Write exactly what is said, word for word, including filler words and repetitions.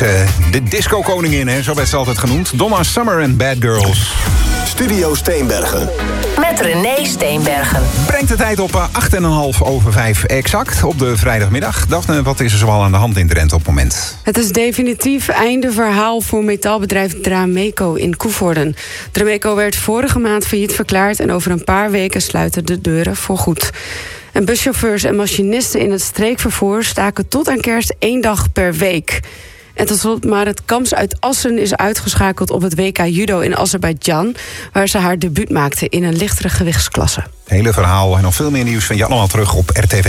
is uh, de disco-koningin, hè? Zo werd ze altijd genoemd. Donna Summer en Bad Girls. Studio Steenbergen. Met René Steenbergen. Brengt de tijd op acht en een half over vijf exact op de vrijdagmiddag. Daphne, wat is er zoal aan de hand in Drenthe op het moment? Het is definitief einde verhaal voor metaalbedrijf Drameco in Koevoorden. Drameco werd vorige maand failliet verklaard en over een paar weken sluiten de deuren voorgoed. En buschauffeurs en machinisten in het streekvervoer staken tot aan kerst één dag per week. En tot slot Marit Kams uit Assen is uitgeschakeld op het W K Judo in Azerbeidzjan, waar ze haar debuut maakte in een lichtere gewichtsklasse. Het hele verhaal en nog veel meer nieuws vind je allemaal terug op R T V.